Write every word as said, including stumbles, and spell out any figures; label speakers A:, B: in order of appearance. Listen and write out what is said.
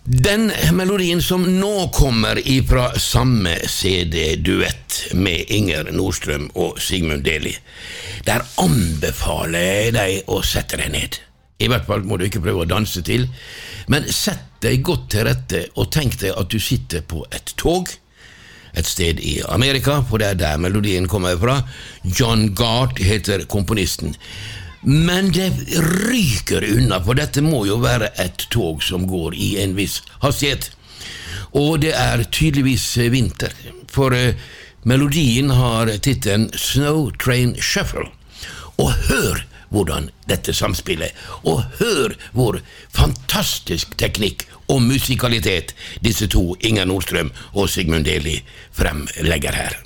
A: Den melodien som nå kommer ifra samme C D-duett med Inger Nordstrøm og Sigmund Deli, der anbefaler jeg deg å sette deg ned. I hvert fall må du ikke prøve å danse til, men sett deg godt til rette og tenk deg at du sitter på et tog, et sted i Amerika, for det er der melodien kommer fra. John Gart heter komponisten. Men det ryker unna, for dette må jo være et tog som går i en viss hastighet. Og det er tydeligvis vinter, for uh, melodien har titelen Snow Train Shuffle. Og hør hvordan dette samspiller, og hør hvor fantastisk teknikk og musikalitet disse to, Inger Nordstrøm og Sigmund Deli, fremlegger her.